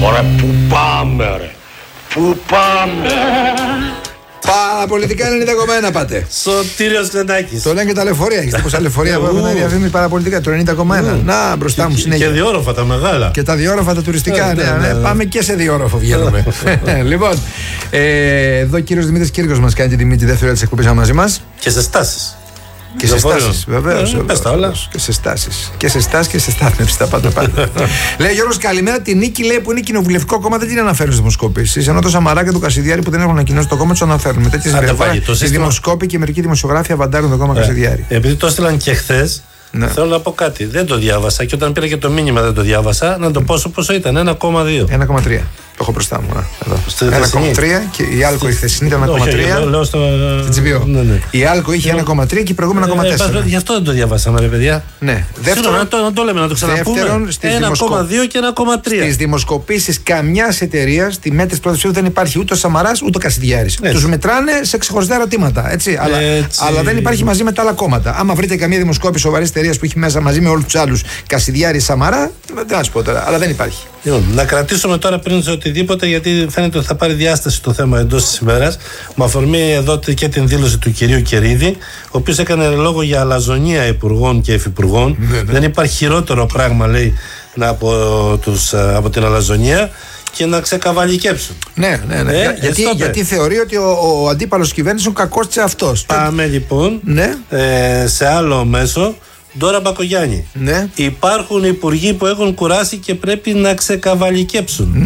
Ωραία, πού πάμε ρε. Πού πάμε. Παραπολιτικά 90,1 πάτε. Σωτήριος Κλεντάκης. Το λένε και τα λεωφορεία. Έχετε πόσα λεωφορεία που έχουν διαφήμιση παραπολιτικά. Το 90,1. Να, μπροστά μου συνέχεια. Και διόροφα τα μεγάλα. Και τα διόροφα τα τουριστικά. Ναι. Πάμε και σε διόροφο βγαίνουμε. Λοιπόν, εδώ ο κύριος Δημήτρης Κύρκος μας κάνει την τιμή τη δεύτερη ώρα της εκπομπής μαζί μας. Και σε στάσεις. Και σε στάσεις, βεβαίως. Πες τα όλα. Και σε στάσεις. Και σε στάσεις και σε στάθμευση. Τα πάντα. Λέει Γιώργος, καλημέρα. Τη νίκη λέει που είναι κοινοβουλευτικό κόμμα δεν την αναφέρουν στις δημοσκοπήσεις. Ενώ το Σαμαρά και το Κασιδιάρη που δεν έχουν ανακοινώσει το κόμμα του αναφέρουν. Με τέτοιες συμπεριφορές. Οι δημοσκόποι και μερικοί δημοσιογράφοι αβαντάρουν το κόμμα Κασιδιάρη. Επειδή το έστειλαν και χθες, θέλω να πω κάτι. Δεν το διάβασα και όταν πήρα και το μήνυμα δεν το διάβασα. Να το πω πόσο ήταν. 1,2. 1,3. Το έχω μπροστά μου. 1,3 και η Άλκο η χθεσινή ήταν 1,3. Λέω στο GBO. Η Άλκο είχε 1,3 και η προηγούμενη 1,4. Γι' αυτό δεν το διαβάσαμε, ρε παιδιά. Ναι. Δεύτερον, να το λέμε, να το ξαναπούμε. 1,2 και 1,3. Στις δημοσκοπήσεις καμιάς εταιρείας, τη μέτρηση πρώτης ψήφου δεν υπάρχει ούτε ο Σαμαράς ούτε ο Κασιδιάρης. Τους μετράνε σε ξεχωριστά ερωτήματα. Αλλά δεν υπάρχει μαζί με τα άλλα κόμματα. Άμα βρείτε καμία δημοσκόπηση σοβαρής εταιρείας που έχει μέσα μαζί με όλους τους άλλους Κασιδιάρη, Σαμαρά, δεν θα σου πω τώρα. Αλλά δεν υπάρχει. Να κρατήσουμε τώρα πριν σε οτιδήποτε, γιατί φαίνεται ότι θα πάρει διάσταση το θέμα εντός της ημέρας. Με αφορμή εδώ και την δήλωση του κυρίου Κερίδη, ο οποίος έκανε λόγο για αλαζονία υπουργών και υφυπουργών. Δεν υπάρχει χειρότερο πράγμα, λέει, από την αλαζονία και να ξεκαβαλικέψουν. Ναι. Γιατί θεωρεί ότι ο αντίπαλος της κυβέρνησης είναι κακός σε αυτός. Πάμε λοιπόν σε άλλο μέσο. Ντόρα Μπακογιάννη. Ναι. Υπάρχουν υπουργοί που έχουν κουράσει και πρέπει να ξεκαβαλικέψουν.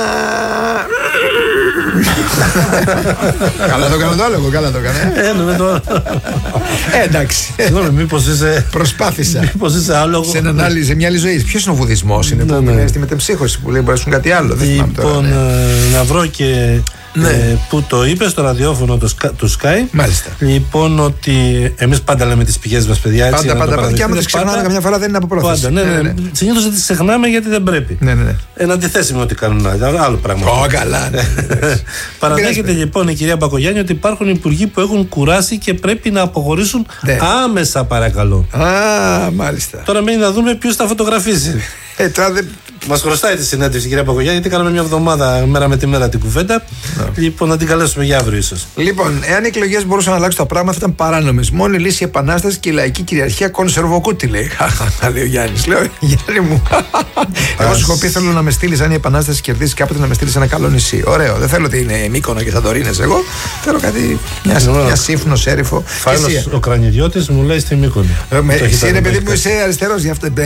Καλά το έκανε το άλογο, καλά το έκανε. Εντάξει. Συγγνώμη, μήπως είσαι. Προσπάθησα. Μήπως είσαι άλογο. Σε μια άλλη ζωή. Ποιος είναι ο βουδισμός, είναι που είναι στη μετεμψύχωση που λέει μπορεί να σου κάτι άλλο. Λοιπόν, να βρω και. Που το είπε στο ραδιόφωνο του Sky. Μάλιστα. Λοιπόν, ότι εμείς πάντα λέμε τις πηγές μας, παιδιά. Πάντα. Και άμα τις ξεχνάμε καμιά φορά δεν είναι από πρόθεση. Ναι. Συνήθως δεν τις ξεχνάμε γιατί δεν πρέπει. Ναι. Εν αντιθέσει με ό,τι κάνουν άλλο πράγμα. Καλά. Παραδέχεται λοιπόν η κυρία Μπακογιάννη ότι υπάρχουν υπουργοί που έχουν κουράσει και πρέπει να αποχωρήσουν άμεσα, παρακαλώ. Μάλιστα. Τώρα μένει να δούμε ποιος θα φωτογραφίσει. Μας χρωστάει τη συνέντευξη η κυρία Μπακογιάννη, γιατί κάναμε μια εβδομάδα μέρα με τη μέρα την κουβέντα. Λοιπόν, να την καλέσουμε για αύριο ίσως. Λοιπόν, εάν οι εκλογές μπορούσαν να αλλάξουν τα πράγματα, θα ήταν παράνομες. Μόνη λύση η επανάσταση και η λαϊκή κυριαρχία κονσερβοκούτη, λέει. Λέει ο Γιάννης. Λέω, Γιάννη μου. Εγώ σου έχω πει, θέλω να με στείλει, αν η επανάσταση κερδίσει κάποτε, να με στείλει σε ένα καλό νησί. Ωραίο. Δεν θέλω ότι είναι Μύκονο και Σαντορίνες. Εγώ θέλω κάτι. Μια Σύφνο, Σέριφο. Φάλος ο Κρανιδιώτης μου λέει στη Μύκονο. Εσύ είναι παιδί μου, είσαι αριστερός γι' αυτό.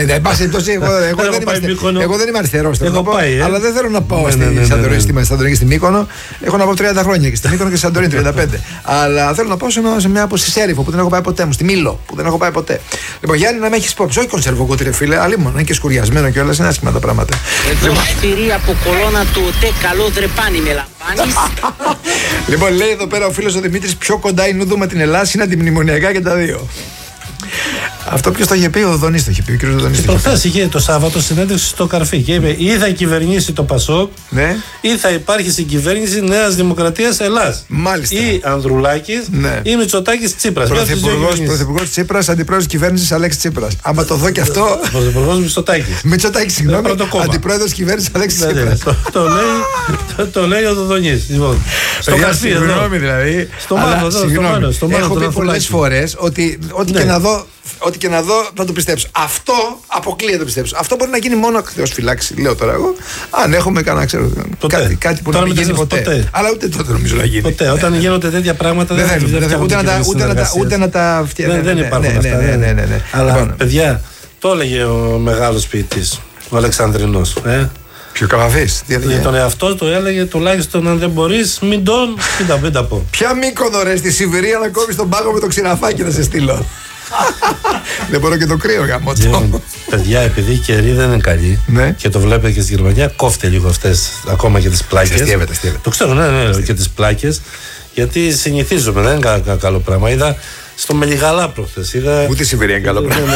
Εγώ δεν είμαι αριστερός. Αλλά δεν θέλω να πάω στη Σαντορίνη και στη Μύκονο. Έχω να πάω 30 χρόνια και στη Μύκονο και στη Σαντορίνη 35. Αλλά θέλω να πάω σε μια από Σέριφο που δεν έχω πάει ποτέ μου. Στη Μήλο που δεν έχω πάει ποτέ. Λοιπόν, Γιάννη, να με έχει υπόψη. Όχι κονσερβοκούτη, ρε φίλε. Αλλή μόνο είναι και σκουριασμένο και όλα. Είναι άσχημα τα πράγματα. Εδώ σπηρή από κολόνα του ΟΤΕ, καλό δρεπάνι με λαμβάνεις. Λοιπόν, λέει εδώ πέρα ο φίλος ο Δημήτρης, πιο κοντά η Νούδου με την Ελλάδα είναι αντιμνημονιακά και τα δύο. Αυτό ποιος το είχε πει, ο Δονής το είχε πει, ο κ. Δονής. Προχθές είχε το Σάββατο συνέντευξη στο Καρφί και είπε ή θα κυβερνήσει το Πασόκ, ή θα υπάρχει συγκυβέρνηση Νέας Δημοκρατίας Ελλάς. Μάλιστα. Ή Ανδρουλάκης ή Μητσοτάκης Τσίπρας. Πρωθυπουργός Τσίπρας, αντιπρόεδρος κυβέρνησης Αλέξης Τσίπρας. Άμα το δω και αυτό. Πρωθυπουργός Μητσοτάκης. Μητσοτάκης, συγγνώμη. Αντιπρόεδρος κυβέρνησης Αλέξης Τσίπρας. Το λέει ο Δονής. Στο Καρφί, συγγνώμη δηλαδή. Στο Μάνο. Έχω πει πολλές φορές ότι ό,τι και να δω θα το πιστέψω. Αυτό αποκλείεται το πιστέψω. Αυτό μπορεί να γίνει μόνο Θεός φυλάξει, λέω τώρα εγώ. Αν έχουμε κανένα, ξέρω. Κάτι που να μην γίνει ποτέ. Αλλά ούτε τότε νομίζω να γίνει. Ποτέ. Όταν γίνονται τέτοια πράγματα δεν ούτε να τα φτιάχνει. Δεν υπάρχουν αυτά. Αλλά παιδιά, το έλεγε ο μεγάλος ποιητής, ο Αλεξανδρινός. Πιο καβαβής. Για τον εαυτό του έλεγε τουλάχιστον αν δεν μπορείς, μην τα πω. Ποια Μύκονο ρε στη Σιβηρία να κόβεις τον πάγο με το ξηραφάκι να σε στείλω. Δεν μπορώ και το κρύο γάμο. Παιδιά, επειδή η καιρή δεν είναι καλή και το βλέπετε και στη Γερμανία, κόφτε λίγο αυτές ακόμα και τις πλάκες. Το ξέρω, και τις πλάκες, γιατί συνηθίζουμε, δεν είναι καλό πράγμα. Είδα στο Μελιγαλά προχθές. Ούτε η Σιβηρία είναι καλό πράγμα.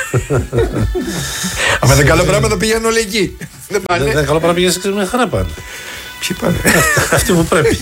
Αν δεν είναι καλό πράγμα, το πηγαίνουν όλοι εκεί. Δεν είναι καλό πράγμα, πηγαίνουν σε μια χαρά πάνε. Ποιοι πάνε? Αυτοί που πρέπει.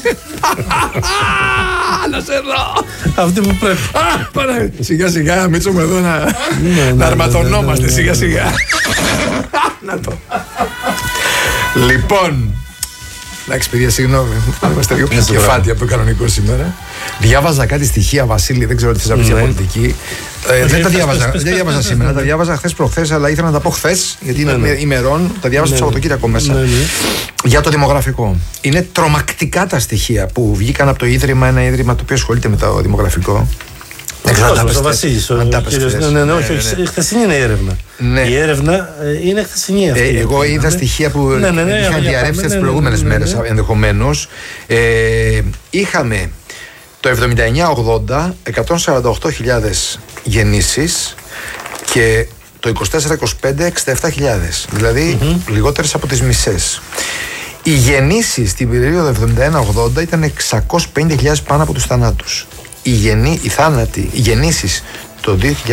Να σε δω. Αυτοί που πρέπει. Σιγά σιγά, Μίτσο μου εδώ να αρματωνόμαστε. Σιγά σιγά. Να το. Λοιπόν, εντάξει, παιδιά, συγγνώμη. Είμαστε λίγο πιο κεφάτια από το κανονικό σήμερα. Διάβαζα κάτι στοιχεία, Βασίλη, δεν ξέρω τι θες να πεις για πολιτική. Δεν τα διάβαζα σήμερα, τα διάβαζα χθες-προχθές, αλλά ήθελα να τα πω χθες, γιατί είναι ημερών. Τα διάβαζα το Σαββατοκύριακο μέσα. Για το δημογραφικό. Είναι τρομακτικά τα στοιχεία που βγήκαν από το Ίδρυμα, ένα ίδρυμα το οποίο ασχολείται με το δημογραφικό. Ο Βασίλης, όχι, χθεσινή είναι η έρευνα. Η έρευνα είναι χθεσινή αυτή. Εγώ είδα στοιχεία που είχαν διαρρεύσει τις προηγούμενες μέρες ενδεχομένως. Είχαμε το 79-80 148.000 γεννήσεις και το 24-25 67.000. Δηλαδή λιγότερες από τις μισές. Οι γεννήσεις στην περίοδο 71-80 ήταν 650.000 πάνω από τους θανάτους. Οι γεννήσεις το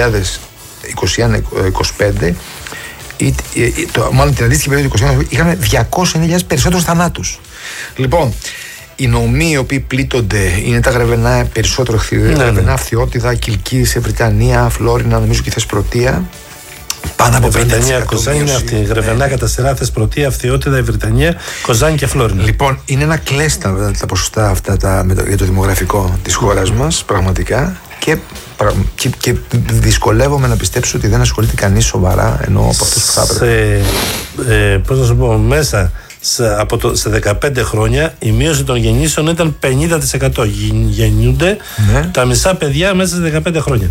2021-25, μάλλον την αντίστοιχη περίοδο 2021, είχαν 209.000 περισσότερους θανάτους. Λοιπόν, οι νομοί οι οποίοι πλήττονται είναι τα Γρεβενά, περισσότερο Γρεβενά, Αυθιώτιδα, Κιλκής, Βρυτανία, Φλόρινα, νομίζω και Θεσπρωτεία. Πάνω από 50%. Κοζάνη είναι αυτή. Γρεβενά κατά σειρά, Θεσπρωτεία, Αυθιώτιδα, η Βρυτανία, Κοζάνη και Φλόρινα. Λοιπόν, είναι ένα κλέστα τα ποσοστά αυτά για το δημογραφικό της χώρας μας, πραγματικά. Και δυσκολεύομαι να πιστέψω ότι δεν ασχολείται κανείς σοβαρά, ενώ από αυτούς που θα έπρεπε. Πώς να σου πω, μέσα σε 15 χρόνια η μείωση των γεννήσεων ήταν 50%. Γεννιούνται τα μισά παιδιά μέσα σε 15 χρόνια.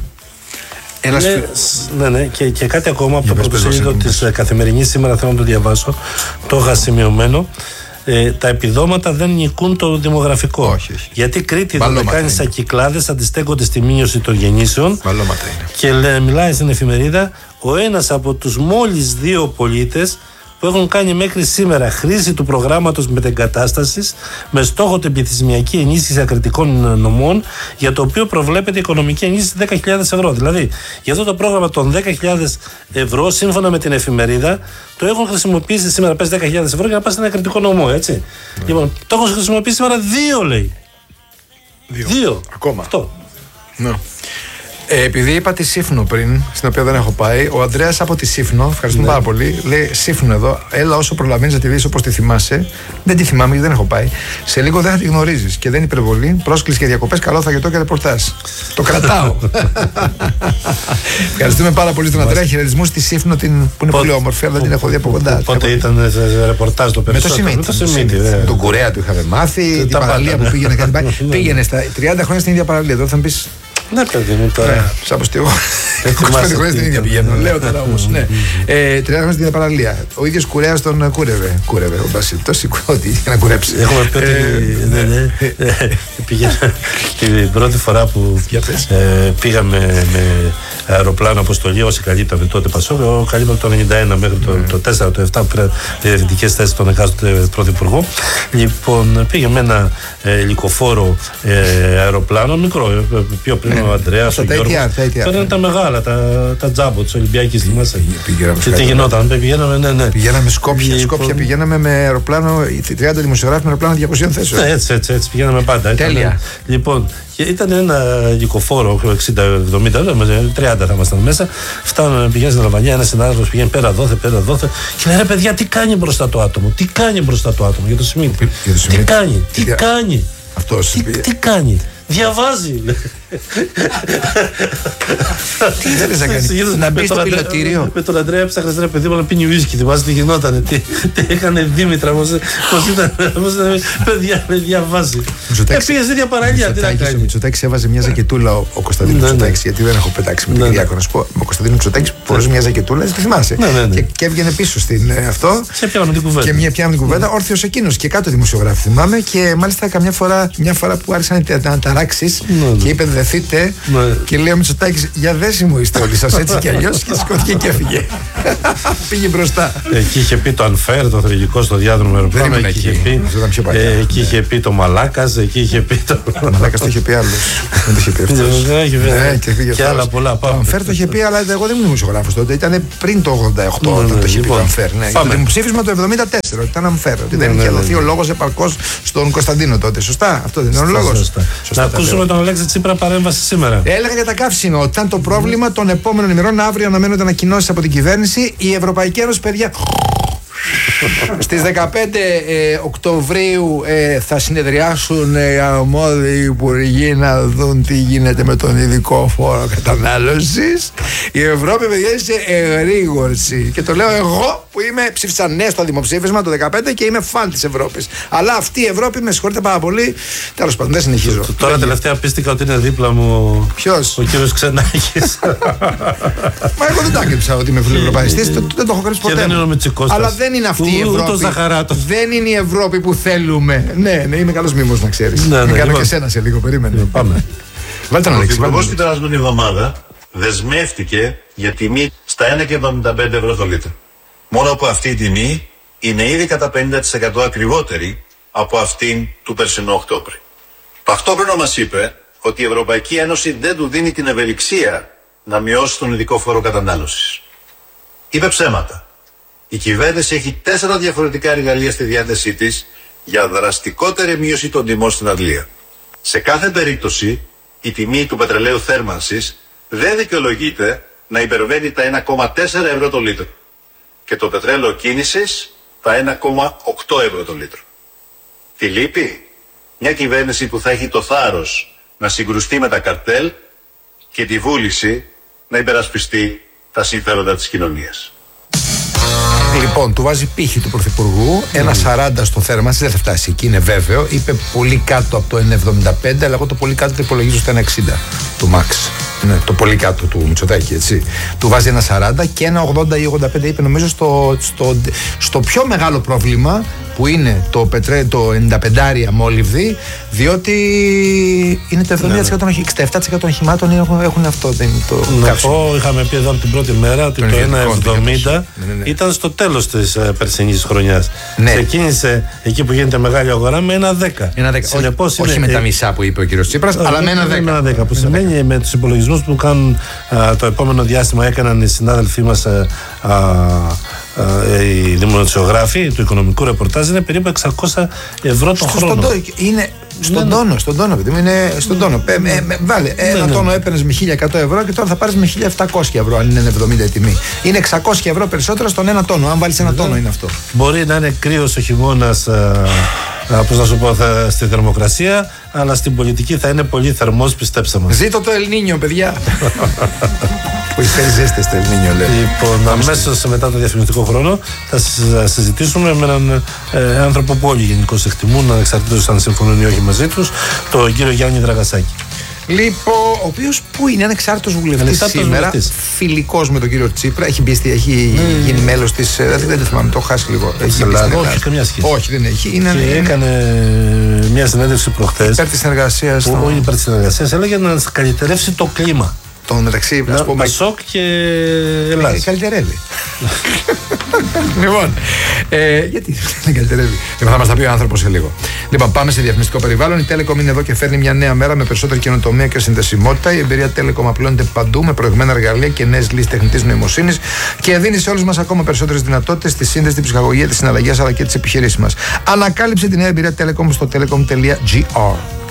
Και κάτι ακόμα από το πρωτοσέλιδο της Καθημερινής σήμερα, θέλω να το διαβάσω. Το είχα σημειωμένο. Τα επιδόματα δεν νικούν το δημογραφικό. Όχι. Γιατί Κρήτη, Δωδεκάνησα, Κυκλάδες αντιστέκονται στη μείωση των γεννήσεων. Και μιλάει στην εφημερίδα, ο ένας από τους μόλις 2 πολίτες που έχουν κάνει μέχρι σήμερα χρήση του προγράμματος μετεγκατάστασης με στόχο την πληθυσμιακή ενίσχυση ακριτικών νομών, για το οποίο προβλέπεται οικονομική ενίσχυση 10.000 ευρώ. Δηλαδή, για αυτό το πρόγραμμα των 10.000 ευρώ, σύμφωνα με την εφημερίδα, το έχουν χρησιμοποιήσει σήμερα, πες 10.000 ευρώ για να πας σε ένα ακριτικό νομό, έτσι. Λοιπόν, το έχουν χρησιμοποιήσει σήμερα 2, λέει. 2. Ακόμα. Αυτό. Ναι. Επειδή είπα τη Σύφνο πριν, στην οποία δεν έχω πάει, ο Ανδρέας από τη Σύφνο, ευχαριστούμε πάρα πολύ, λέει Σύφνο εδώ, έλα όσο προλαβαίνεις να τη δεις όπως τη θυμάσαι. Δεν τη θυμάμαι γιατί δεν έχω πάει. Σε λίγο δεν θα τη γνωρίζεις και δεν είναι υπερβολή. Πρόσκληση και διακοπές, καλό φαγητό και ρεπορτάζ. Το κρατάω. Ευχαριστούμε πάρα πολύ τον Ανδρέα. Χαιρετισμούς στη Σύφνο που είναι πολύ όμορφη, αλλά δεν την έχω δει από κοντά. Πότε ήταν σε ρεπορτάζ το περισσότερο? Με το Σιμίτι. Με τον Κουρέα του είχαμε μάθει, την παραλία που πήγαινε κάτι πάει. Πήγαινε στα 30 χρόνια στην ίδια παραλία. Τώρα θα μου πεις. Ναι, παιδί μου, τώρα. Σαν πως και εγώ. 25 χρόνια στην ίδια πηγαίνω. Λέω τώρα όμως. 30 χρόνια στην ίδια παραλία. Ο ίδιος Κουρέας τον κούρευε. Κούρευε ο Μπασίλ. Το σηκώτη για να κουρέψει. Έχουμε πει ότι. Πήγαινα την πρώτη φορά που πήγαμε με αεροπλάνο αποστολή, όσοι καλύπταμε τότε Πασόκ. Εγώ καλύπταμε το 91 μέχρι το 4, το 7 που πήρα διευθυντικές θέσεις στον εκάστοτε πρωθυπουργό. Λοιπόν, πήγε με ένα λυκοφόρο αεροπλάνο, μικρό, πιο πριν ο Ανδρέας, ο Γιώργος. Παίρνανε τα μεγάλα, τα τζάμπο της Ολυμπιακής, θυμάσαι. Και τι γινόταν, πηγαίναμε, Πηγαίναμε Σκόπια, πηγαίναμε με αεροπλάνο, 30 δημοσιογράφοι με αεροπλάνο 200 θέσεων. Έτσι, πηγαίναμε πάντα. Τέλεια. Λοιπόν, ήταν ένα λυκοφόρο, 60-70, 30 θα ήμασταν μέσα. Φτάνουμε, πηγαίνει στην Αλβανία, ένα συνάδελφος πηγαίνει πέρα δόθε. Και λέει, ρε παιδιά, τι κάνει μπροστά το άτομο, για το Σιμίτι. Τι κάνει. Αυτός. Τι κάνει. Διαβάζει. Τι θέλεις να κάνεις, να μπει στο πιλωτήριο? Με τον Ανδρέα ψάχνες ρε παιδί μου να πίνει ουίσκι. Θυμάσαι τι γινότανε, τι έκανε Δήμητρα, πώς ήταν, παιδιά, διαβάζει. Πήγε στην ίδια παραλία. Ο Μητσοτάκης έβαζε μια ζακετούλα, ο Κωνσταντίνος Μητσοτάκης, γιατί δεν έχω πετάξει με την Κυριάκο να σου πω. Ο Κωνσταντίνος Μητσοτάκης φορούσε μια ζακετούλα, τη θυμάσαι. Και έβγαινε πίσω στην αυτό. Και πιάναμε την κουβέντα. Και πιάναμε την κουβέντα, όρθιος εκείνος και κάτω δημοσιογράφοι θυμάμαι. Και μάλιστα μια φορά που άρχισαν να ταράξεις και είπε δεθείτε. Και λέει ο Μητσοτάκης, για δέσιμο είστε όλοι σας έτσι κι αλλιώς. Και σηκώθηκε και έφυγε. Πήγε μπροστά. Εκεί είχε πει το Unfair, το θρηλυκό στο διάδρομο αεροπλάνο. Εκεί είχε πει το Μαλάκας. Εκεί είχε πει το. Μαλάκας το είχε πει άλλος. Δεν το είχε πει αυτός. Και άλλα πολλά. Το Unfair το είχε πει, αλλά εγώ δεν ήμουν δημοσιογράφος τότε. Ήταν πριν το 88 όταν το είχε πει το Unfair. Το δημοψήφισμα το 74 ήταν Unfair. Ότι δεν είχε δοθεί ο λόγος επαρκώς στον Κωνσταντίνο τότε. Σωστά. Αυτό δεν είναι ο λόγος. Να ακούσουμε τον Αλέξη Τσίπρα παρέμβαση σήμερα. Έλεγα για τα καύσιμα ότι ήταν το πρόβλημα των επόμενων ημερών. Αύριο αναμένονται ανακοινώσεις από την κυβέρνηση. Η Ευρωπαϊκή Ένωση, παιδιά, Στις 15 Οκτωβρίου θα συνεδριάσουν οι αρμόδιοι υπουργοί να δουν τι γίνεται με τον ειδικό φόρο κατανάλωσης. Η Ευρώπη, παιδιά, είναι σε εγρήγορση. Και το λέω εγώ που ψήφισα ναι στο δημοψήφισμα το 2015 και είμαι φαν της Ευρώπης. Αλλά αυτή η Ευρώπη, με συγχωρείτε πάρα πολύ. Τέλος πάντων, δεν συνεχίζω. Τώρα τελευταία πίστηκα ότι είναι δίπλα μου. Ποιος? Ο κύριος Ξενάκης. Μα εγώ δεν τα έκρυψα ότι είμαι φιλοευρωπαϊστής. Δεν το έχω κρύψει ποτέ. Και δεν είναι ο Μητσικώστας. Αλλά δεν είναι αυτή η Ευρώπη. Δεν είναι η Ευρώπη που θέλουμε. Ναι, είμαι καλός μίμος, να ξέρεις. Ναι, κάνω και σένα σε λίγο, περίμενε. Πάμε. Βάλτε τον Αλέξη. Ο Υπουργός την περασμένη εβδομάδα δεσμεύτηκε για τιμή στα 1,75 ευρώ το λίτρο. Μόνο που αυτή η τιμή είναι ήδη κατά 50% ακριβότερη από αυτήν του περσινού Οκτώβρη. Ταυτόχρονα μας είπε ότι η Ευρωπαϊκή Ένωση δεν του δίνει την ευελιξία να μειώσει τον ειδικό φόρο κατανάλωσης. Είπε ψέματα. Η κυβέρνηση έχει 4 διαφορετικά εργαλεία στη διάθεσή της για δραστικότερη μείωση των τιμών στην Αγγλία. Σε κάθε περίπτωση, η τιμή του πετρελαίου θέρμανσης δεν δικαιολογείται να υπερβαίνει τα 1,4 ευρώ το λίτρο και το πετρέλαιο κίνησης τα 1,8 ευρώ το λίτρο. Τι λείπει? Μια κυβέρνηση που θα έχει το θάρρος να συγκρουστεί με τα καρτέλ και τη βούληση να υπερασπιστεί τα συμφέροντα της κοινωνίας. Λοιπόν, του βάζει πύχη του Πρωθυπουργού, 1,40 στο θέρμανση, δεν θα φτάσει εκεί, είναι βέβαιο. Είπε πολύ κάτω από το 1,75, αλλά εγώ το πολύ κάτω το υπολογίζω στο 1,60 του Μαξ. Ναι, το πολύ κάτω του Μητσοτάκη, έτσι. Του βάζει 1,40 και 1,80 ή 85, είπε νομίζω στο πιο μεγάλο πρόβλημα που είναι το 95 αμόλυβδη, διότι είναι το 70%, 67% των οχημάτων έχουν αυτό. Δεν είναι το να πω, είχαμε πει εδώ από την πρώτη μέρα ότι το 1,70 ήταν στο τέλος της περσινής χρονιάς. Ναι. Ξεκίνησε εκεί που γίνεται μεγάλη αγορά με 1,10. Όχι με τα μισά που είπε ο κύριος Τσίπρας, αλλά με 1,10. Που σημαίνει με τους υπολογισμούς που κάνουν το επόμενο διάστημα, έκαναν οι συνάδελφοί μας οι δημοσιογράφοι του οικονομικού ρεπορτάζ, είναι περίπου 600 ευρώ το χρόνο. Είναι στον τόνο, παιδί μου, είναι στον τόνο. Βάλε, ένα τόνο έπαιρνες με 1.100 ευρώ και τώρα θα πάρεις με 1.700 ευρώ, αν είναι 70 η τιμή. Είναι 600 ευρώ περισσότερο στον ένα τόνο. Αν βάλεις ένα τόνο, είναι αυτό. Μπορεί να είναι κρύος ο χειμώνας, πώς να σου πω, στη θερμοκρασία, αλλά στην πολιτική θα είναι πολύ θερμός, πιστέψτε μας. Ζήτω το Ελνίνιο, παιδιά. Που έχει ζέστες στο Ελνίνιο, λέει. Λοιπόν, αμέσως μετά το διαφημιστικό χρόνο θα συζητήσουμε με έναν άνθρωπο που όλοι γενικώς εκτιμούν, ανεξαρτήτως αν συμφωνούν ή όχι μαζί τους, τον κύριο Γιάννη Δραγασάκη. Λοιπόν, ο οποίος που είναι ανεξάρτητος βουλευτής σήμερα, φιλικός με τον κύριο Τσίπρα, έχει γίνει μέλος της. Δεν το θυμάμαι, το έχω χάσει λίγο. Όχι, καμία σχέση. Όχι, δεν έχει. Και έκανε μια συνέντευξη προχθές. Υπέρ της συνεργασίας. Όχι υπέρ της συνεργασίας, έλεγε να καλυτερεύσει το κλίμα. Το μεταξύ, ας πούμε. Πασόκ και Ελλάς. Καλυτερεύει. Λοιπόν, γιατί δεν καλυτερεύει. Θα μας τα πει ο άνθρωπος σε λίγο. Λοιπόν, πάμε σε διαφημιστικό περιβάλλον. Η Telecom είναι εδώ και φέρνει μια νέα μέρα με περισσότερη καινοτομία και συνδεσιμότητα. Η εμπειρία Telecom απλώνεται παντού με προηγμένα εργαλεία και νέες λύσεις τεχνητής νοημοσύνης και δίνει σε όλους μας ακόμα περισσότερες δυνατότητες στη σύνδεση, την ψυχαγωγία, τη συναλλαγή αλλά και τις επιχειρήσεις μας. Ανακάλυψε τη νέα εμπειρία Telecom στο telecom.gr.